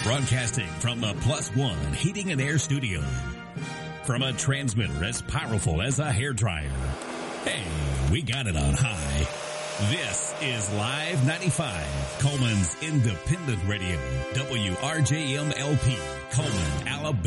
Broadcasting from the Plus One Heating and Air Studio. From a transmitter as powerful as a hairdryer. Hey, we got it on high. This is Live 95, Coleman's independent radio. WRJMLP, Coleman, Alabama.